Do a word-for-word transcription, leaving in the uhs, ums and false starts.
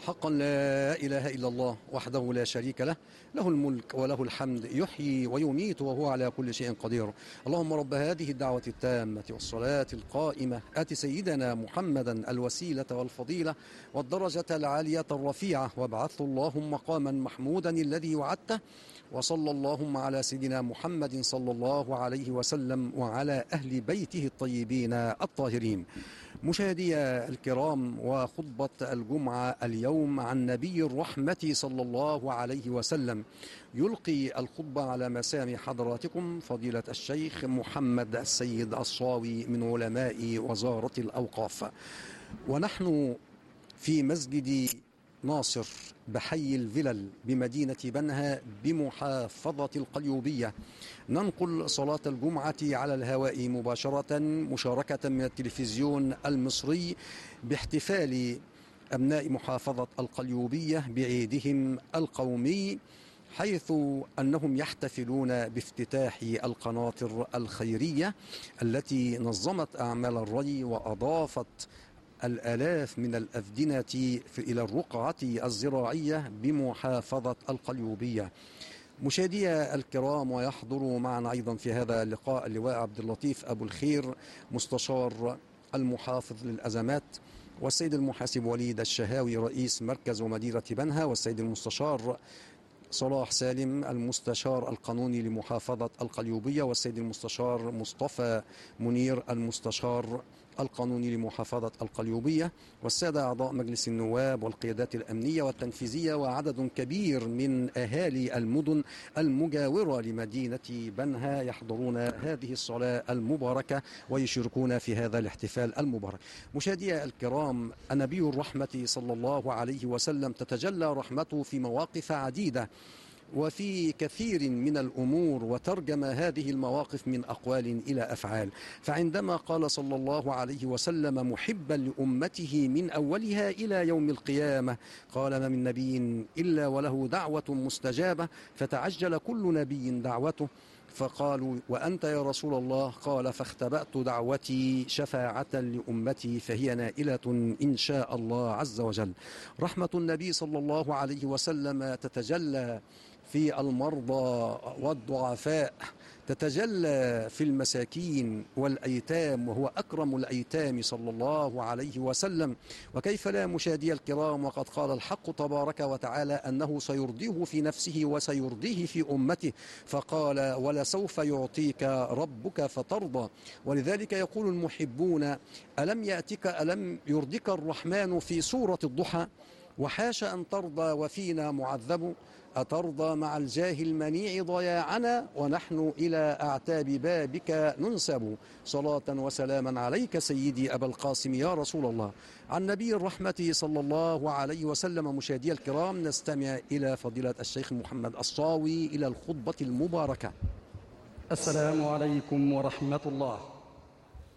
حقا لا إله إلا الله وحده لا شريك له، له الملك وله الحمد، يحيي ويميت وهو على كل شيء قدير. اللهم رب هذه الدعوة التامة والصلاة القائمة آت سيدنا محمدا الوسيلة والفضيلة والدرجة العالية الرفيعة، وابعثه اللهم مقاما محمودا الذي وعدته. وصلى اللهم على سيدنا محمد صلى الله عليه وسلم وعلى أهل بيته الطيبين الطاهرين. مشاهدي الكرام، وخطبة الجمعة اليوم عن نبي الرحمة صلى الله عليه وسلم. يلقي الخطبة على مسامع حضراتكم فضيلة الشيخ محمد السيد الصاوي من علماء وزارة الأوقاف. ونحن في مسجد ناصر بحي الفلل بمدينة بنها بمحافظة القليوبية، ننقل صلاة الجمعة على الهواء مباشرة مشاركة من التلفزيون المصري باحتفال أبناء محافظة القليوبية بعيدهم القومي، حيث أنهم يحتفلون بافتتاح القناطر الخيرية التي نظمت أعمال الري وأضافت الآلاف من الأفدنة إلى الرقعة الزراعية بمحافظة القليوبية. مشاهدي الكرام، ويحضر معنا أيضا في هذا اللقاء اللواء عبد اللطيف أبو الخير مستشار المحافظ للأزمات، والسيد المحاسب وليد الشهاوي رئيس مركز ومديرة بنها، والسيد المستشار صلاح سالم المستشار القانوني لمحافظة القليوبية، والسيد المستشار مصطفى منير المستشار القانوني لمحافظة القليوبية، والسادة أعضاء مجلس النواب والقيادات الأمنية والتنفيذية، وعدد كبير من أهالي المدن المجاورة لمدينة بنها يحضرون هذه الصلاة المباركة ويشاركون في هذا الاحتفال المبارك. مشاهدي الكرام، النبي الرحمة صلى الله عليه وسلم تتجلى رحمته في مواقف عديدة وفي كثير من الأمور، وترجم هذه المواقف من أقوال إلى أفعال. فعندما قال صلى الله عليه وسلم محبا لأمته من أولها إلى يوم القيامة، قال ما من نبي إلا وله دعوة مستجابة، فتعجل كل نبي دعوته. فقالوا وأنت يا رسول الله؟ قال فاختبأت دعوتي شفاعة لأمتي فهي نائلة إن شاء الله عز وجل. رحمة النبي صلى الله عليه وسلم تتجلى في المرضى والضعفاء، تتجلى في المساكين والأيتام، وهو أكرم الأيتام صلى الله عليه وسلم. وكيف لا مشاهدي الكرام، وقد قال الحق تبارك وتعالى أنه سيرضيه في نفسه وسيرضيه في أمته، فقال ولسوف يعطيك ربك فترضى. ولذلك يقول المحبون ألم يأتك ألم يرضك الرحمن في سورة الضحى وحاش أن ترضى وفينا معذب، أترضى مع الجاه المنيع ضياعنا ونحن إلى أعتاب بابك ننسب. صلاة وسلاما عليك سيدي أبا القاسم يا رسول الله. عن نبي الرحمة صلى الله عليه وسلم. مشاهدي الكرام، نستمع إلى فضيلة الشيخ محمد الصاوي إلى الخطبة المباركة. السلام عليكم ورحمة الله.